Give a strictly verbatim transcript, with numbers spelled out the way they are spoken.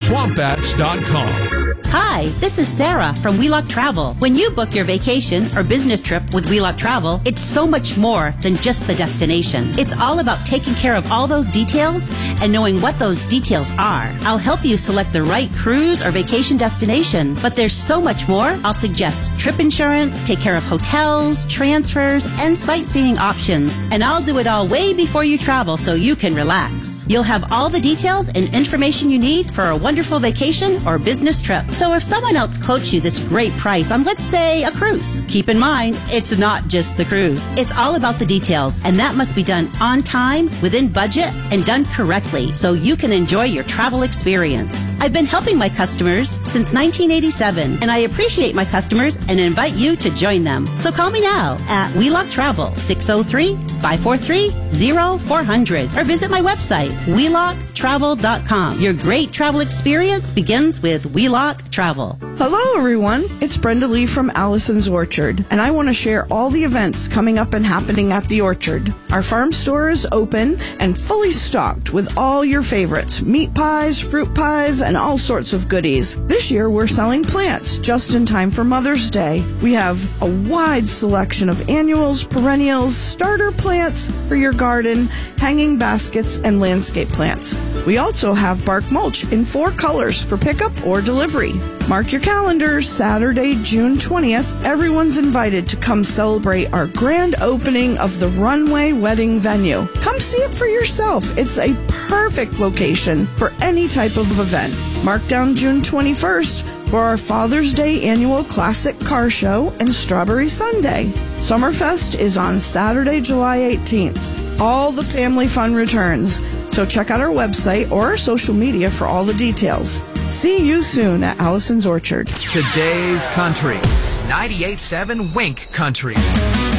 swamp bats dot com. Hi, this is Sarah from Wheelock Travel. When you book your vacation or business trip with Wheelock Travel, it's so much more than just the destination. It's all about taking care of all those details and knowing what those details are. I'll help you select the right cruise or vacation destination, but there's so much more. I'll suggest trip insurance, take care of hotels, transfers, and sightseeing options. And I'll do it all way before you travel so you can relax. You'll have all the details and information you need for a wonderful vacation or business trip. So if someone else quotes you this great price on, let's say, a cruise, keep in mind, it's not just the cruise. It's all about the details, and that must be done on time, within budget, and done correctly so you can enjoy your travel experience. I've been helping my customers since nineteen eighty-seven, and I appreciate my customers and invite you to join them. So call me now at Wheelock Travel, six oh three, five four three, oh four hundred, or visit my website, wheelock travel dot com. Your great travel experience begins with Wheelock Travel. Hello, everyone. It's Brenda Lee from Allison's Orchard, and I want to share all the events coming up and happening at the Orchard. Our farm store is open and fully stocked with all your favorites, meat pies, fruit pies, and all sorts of goodies. This year, we're selling plants just in time for Mother's Day. We have a wide selection of annuals, perennials, starter plants for your garden, hanging baskets, and landscape plants. We also have bark mulch in four colors for pickup or delivery. Mark your calendars, Saturday, June twentieth. Everyone's invited to come celebrate our grand opening of the Runway Wedding Venue. Come see it for yourself. It's a perfect location for any type of event. Mark down June twenty-first for our Father's Day annual Classic Car Show and Strawberry Sundae. Summerfest is on Saturday, July eighteenth. All the family fun returns. So check out our website or our social media for all the details. See you soon at Allison's Orchard. Today's Country, ninety-eight point seven Wink Country.